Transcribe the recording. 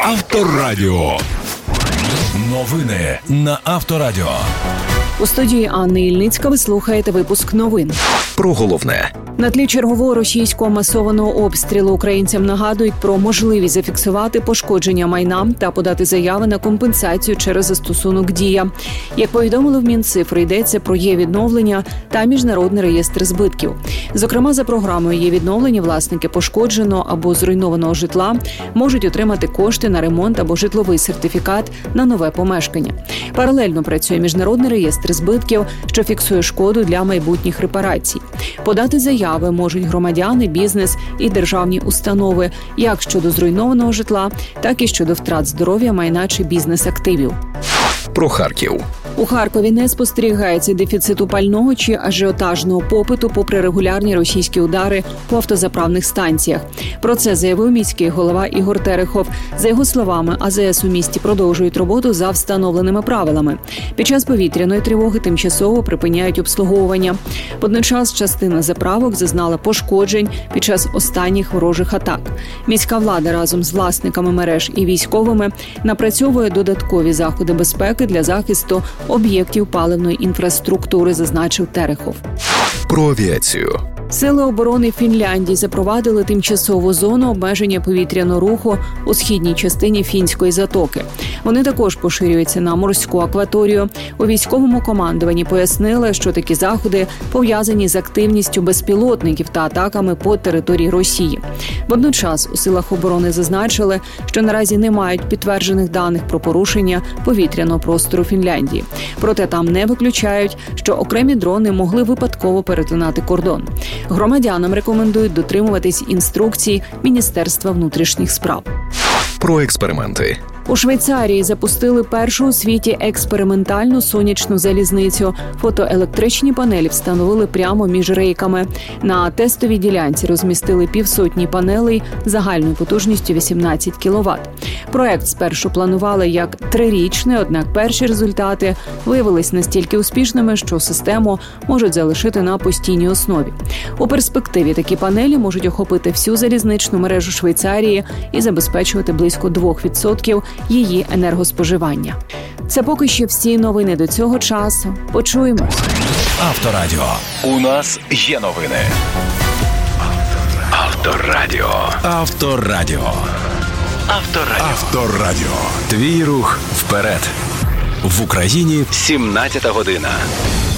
Авторадіо. Новини на Авторадіо. У студії Анни Ільницька ви слухаєте випуск новин. Про головне. На тлі чергового російського масованого обстрілу українцям нагадують про можливість зафіксувати пошкодження майна та подати заяви на компенсацію через застосунок «Дія». Як повідомили в Мінцифри, йдеться про «Є-відновлення» та Міжнародний реєстр збитків. Зокрема, за програмою «Є-відновлення» власники пошкодженого або зруйнованого житла можуть отримати кошти на ремонт або житловий сертифікат на нове помешкання. Паралельно працює Міжнародний реєстр збитків, що фіксує шкоду для майбутніх репарацій. Подати заяви можуть громадяни, бізнес і державні установи, як щодо зруйнованого житла, так і щодо втрат здоров'я, майна чи бізнес-активів. Про Харків. У Харкові не спостерігається дефіциту пального чи ажіотажного попиту попри регулярні російські удари по автозаправних станціях. Про це заявив міський голова Ігор Терехов. За його словами, АЗС у місті продовжують роботу за встановленими правилами. Під час повітряної тривоги тимчасово припиняють обслуговування. Водночас частина заправок зазнала пошкоджень під час останніх ворожих атак. Міська влада разом з власниками мереж і військовими напрацьовує додаткові заходи безпеки для захисту об'єктів паливної інфраструктури, зазначив Терехов. Про авіацію. Сили оборони Фінляндії запровадили тимчасову зону обмеження повітряного руху у східній частині Фінської затоки. Вони також поширюються на морську акваторію. У військовому командуванні пояснили, що такі заходи пов'язані з активністю безпілотників та атаками по території Росії. Водночас у силах оборони зазначили, що наразі не мають підтверджених даних про порушення повітряного простору Фінляндії. Проте там не виключають, що окремі дрони могли випадково перетинати кордон. Громадянам рекомендують дотримуватись інструкцій Міністерства внутрішніх справ. Про експерименти. У Швейцарії запустили першу у світі експериментальну сонячну залізницю. Фотоелектричні панелі встановили прямо між рейками. На тестовій ділянці розмістили 50 панелей загальною потужністю 18 кВт. Проект спершу планували як 3-річний, однак перші результати виявились настільки успішними, що систему можуть залишити на постійній основі. У перспективі такі панелі можуть охопити всю залізничну мережу Швейцарії і забезпечувати близько 2% її енергоспоживання. Це поки що всі новини до цього часу. Почуємось. Авторадіо. У нас є новини. Авторадіо. Авторадіо. Авторадіо. Авторадіо. Твій рух вперед. В Україні 17 година.